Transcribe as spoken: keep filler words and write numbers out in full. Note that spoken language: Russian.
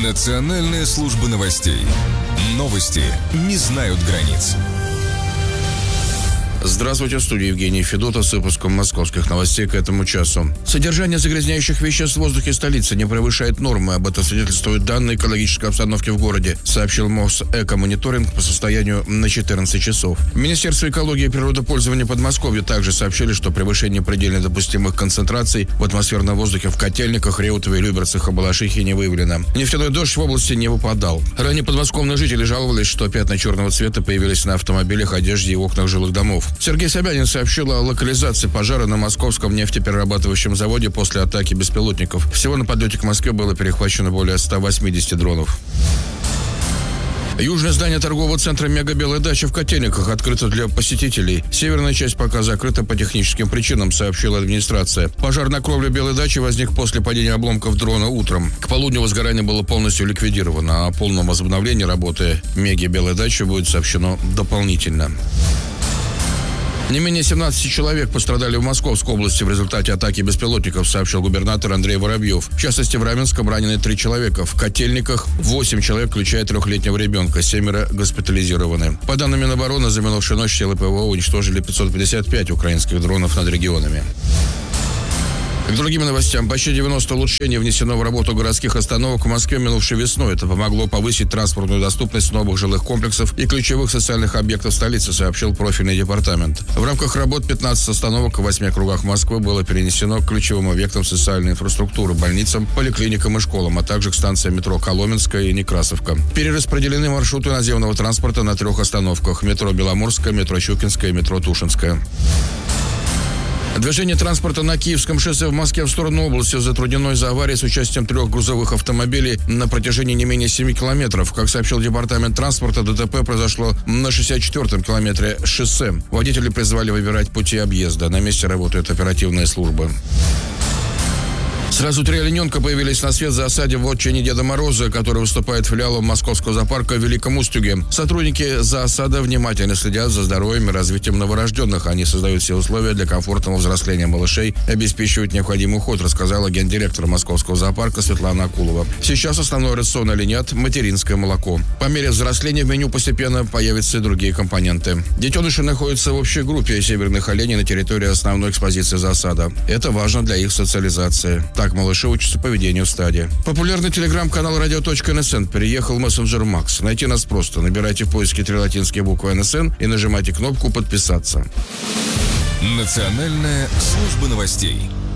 Национальная служба новостей. Новости не знают границ. Здравствуйте, в студии Евгений Федотов с выпуском московских новостей к этому часу. Содержание загрязняющих веществ в воздухе столицы не превышает нормы. Об этом свидетельствуют данные экологической обстановки в городе, сообщил Мосэкомониторинг по состоянию на четырнадцать часов. В Министерстве экологии и природопользования Подмосковья также сообщили, что превышение предельно допустимых концентраций в атмосферном воздухе в Котельниках, Реутове, Люберцах и Балашихе не выявлено. Нефтяной дождь в области не выпадал. Ранее подмосковные жители жаловались, что пятна черного цвета появились на автомобилях, одежде и окнах жилых домов. Сергей Собянин сообщил о локализации пожара на московском нефтеперерабатывающем заводе после атаки беспилотников. Всего на подлете к Москве было перехвачено более ста восьмидесяти дронов. Южное здание торгового центра «Мега Белая дача» в Котельниках открыто для посетителей. Северная часть пока закрыта по техническим причинам, сообщила администрация. Пожар на кровле Белой дачи возник после падения обломков дрона утром. К полудню возгорание было полностью ликвидировано, а о полном возобновлении работы «Меги Белой дачи» будет сообщено дополнительно. Не менее семнадцати человек пострадали в Московской области в результате атаки беспилотников, сообщил губернатор Андрей Воробьев. В частности, в Раменском ранены три человека. В Котельниках восемь человек, включая трехлетнего ребенка. Семеро госпитализированы. По данным Минобороны, за минувшую ночь силы ПВО уничтожили пятьсот пятьдесят пять украинских дронов над регионами. К другим новостям. Почти девяносто улучшений внесено в работу городских остановок в Москве минувшей весной. Это помогло повысить транспортную доступность новых жилых комплексов и ключевых социальных объектов столицы, сообщил профильный департамент. В рамках работ пятнадцать остановок в восьми округах Москвы было перенесено к ключевым объектам социальной инфраструктуры, больницам, поликлиникам и школам, а также к станциям метро Коломенская и Некрасовка. Перераспределены маршруты наземного транспорта на трех остановках: метро Беломорская, метро Щукинская и метро Тушинская. Движение транспорта на Киевском шоссе в Москве в сторону области затруднено из-за аварии с участием трех грузовых автомобилей на протяжении не менее семи километров. Как сообщил департамент транспорта, ДТП произошло на шестьдесят четвёртом километре шоссе. Водители призвали выбирать пути объезда. На месте работает оперативная служба. Сразу три олененка появились на свет в засаде в отчине Деда Мороза, который выступает филиалом Московского зоопарка в Великом Устюге. Сотрудники зоосада внимательно следят за здоровьем и развитием новорожденных. Они создают все условия для комфортного взросления малышей и обеспечивают необходимый уход, рассказала гендиректор Московского зоопарка Светлана Акулова. Сейчас основной рацион оленят – материнское молоко. По мере взросления в меню постепенно появятся и другие компоненты. Детеныши находятся в общей группе северных оленей на территории основной экспозиции зоосада. Это важно для их социализации. Так малыши учатся поведению в стаде. Популярный телеграм-канал радио.нсн переехал в мессенджер Макс. Найти нас просто. Набирайте в поиске три латинские буквы эн эс эн и нажимайте кнопку «Подписаться». Национальная служба новостей.